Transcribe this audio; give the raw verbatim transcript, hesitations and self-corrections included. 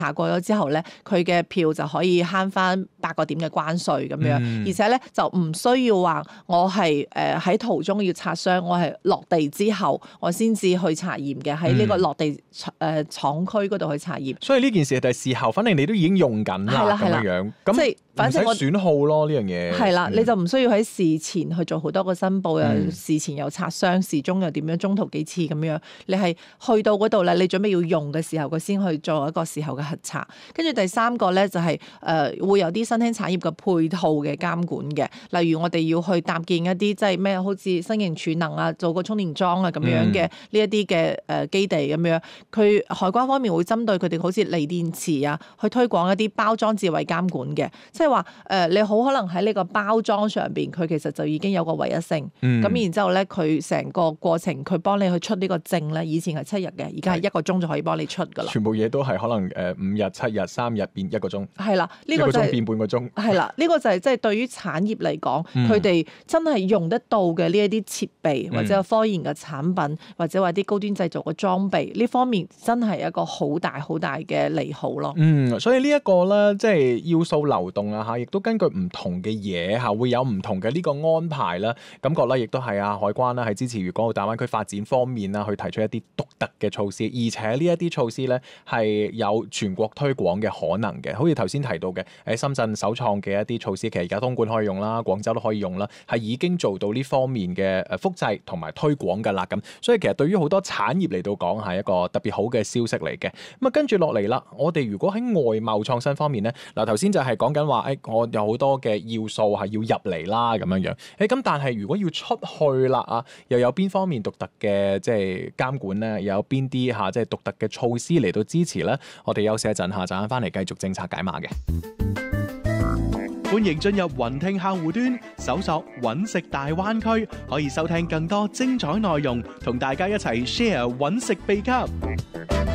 查過咗之後咧，佢嘅票就可以慳翻八個點嘅關稅咁樣，嗯、而且咧就唔需要話我係誒喺途中要擦傷，我係落地之後我先至去查驗嘅，喺呢個落地誒、呃、廠區嗰度去查驗。 所以呢件事係事後，反正你都已經用緊啦咁樣樣，咁即係反正我損耗咯呢樣嘢。 係啦，你就唔需要喺事前去做好多個申報，又、嗯、事前又擦傷，事中又點樣，中途幾次咁樣，你係去到嗰度咧，你準備要用嘅時候，佢先去做一個事後嘅核查。跟住第三個咧就係、是、誒、呃、會有啲新興產業嘅配套嘅監管嘅，例如我哋要去搭建一啲即係咩，好似新型儲能啊，做個充電樁啊咁樣嘅呢一啲嘅誒基地咁樣，佢海關方面會針對佢哋好似鋰電池啊，去推廣一啲包裝智慧監管嘅，即係話誒你好可能喺呢個包裝上邊，佢其實就已經有個唯一性，咁、嗯、然之後咧佢成個過程佢幫你去出呢個證咧，以前係七日嘅，而家係一個鐘就可以幫你出噶啦。 全部嘢都係可能誒五日、七日、三日變一個鐘， 係啦，呢、這個就係、是、 變半個鐘， 係啦，呢、這個就係即係對於產業嚟講，佢、嗯、哋真係用得到嘅呢一啲設備或者科研嘅產品，嗯、或者話啲高端製造嘅裝備呢方面，真係一個好大好大嘅利好咯。 嗯，所以呢一個咧，即係要素流動啊嚇，亦都根據唔同嘅嘢嚇，會有唔同嘅呢個安排啦。感覺咧，亦都係啊海關啦，喺支持粵港澳大灣區發展方面啦，去提出一啲獨特嘅措施，而且呢一啲措施咧係有全國推廣嘅可能嘅。好似頭先提到嘅喺深圳首創嘅一啲措施，其實而家東莞可以用啦，廣州都可以用啦，係已經做到呢方面嘅誒複製同埋推廣㗎啦。咁所以其實對於好多產業嚟到講係一個特別好嘅消息嚟嘅。咁啊跟住落嚟啦，我哋如果喺外貿創新方面咧，嗱頭先就係講緊話誒，我有好多嘅要素係要入嚟啦咁樣樣。誒咁但係如果要出去啦啊，又有邊方面獨特嘅即係監管咧？又有邊啲嚇即係獨特嘅措施嚟到支持咧？我哋休息一陣，下陣翻嚟繼續政策解碼嘅。 歡迎進入雲聽客戶端，搜索揾食大灣區，可以收聽更多精彩內容，同大家一齊 share 揾食秘笈。